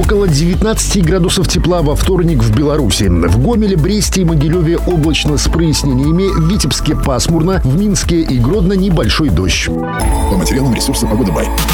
Около 19 градусов тепла во вторник в Беларуси. В Гомеле, Бресте и Могилеве облачно с прояснениями. В Витебске пасмурно. В Минске и Гродно небольшой дождь. По материалам ресурса «Погода Бай».